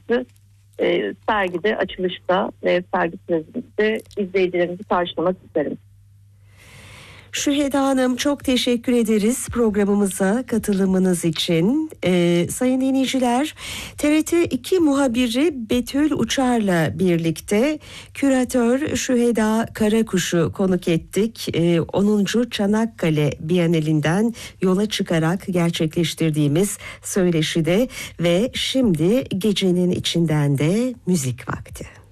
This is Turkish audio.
amaçlı sergide, açılışta ve sergi sürecinde izleyicilerimizi karşılamak isterim. Şüheda Hanım, çok teşekkür ederiz programımıza katılımınız için. Sayın dinleyiciler, TRT2 muhabiri Betül Uçar'la birlikte küratör Şüheda Karakuş'u konuk ettik. 10. Çanakkale Bienalinden yola çıkarak gerçekleştirdiğimiz söyleşide ve şimdi gecenin içinden de müzik vakti.